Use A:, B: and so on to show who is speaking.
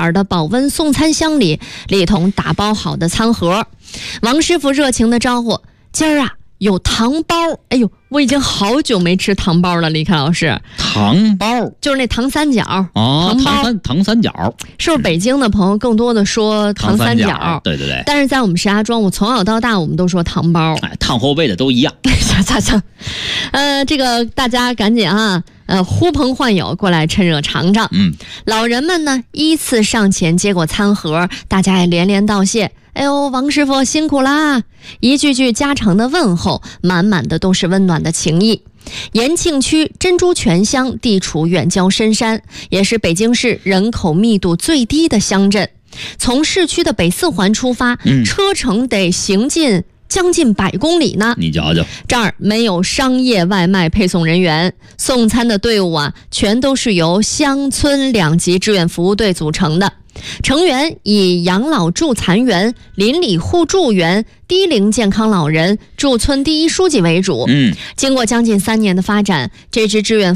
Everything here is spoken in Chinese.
A: 耳的保温送餐箱里，一桶打包好的餐盒。王师傅热情的招呼：“今儿啊，有糖包。”哎呦，我已经好久没吃糖包了，李凯老师。
B: 糖包
A: 就是那糖三角
B: 哦，糖三角，
A: 是不是北京的朋友更多的说糖三角？
B: 对对对。
A: 但是在我们石家庄，我从小到大我们都说糖包。
B: 哎，烫后背的都一样。
A: 行，这个大家赶紧啊，呼朋唤友过来趁热尝尝。老人们呢依次上前接过餐盒，大家也连连道谢。哎呦，王师傅辛苦啦！一句句家常的问候，满满的都是温暖的情谊。延庆区珍珠泉乡地处远郊深山，也是北京市人口密度最低的乡镇。从市区的北四环出发，车程得行进将近100公里呢。
B: 你瞧瞧，
A: 这儿没有商业外卖配送人员，送餐的队伍啊，全都是由乡村2级志愿服务队组成的。成员以养老助残员、邻里互助员、低龄健康老人、驻村第一书记为主。经过将近3年的发展，这支志愿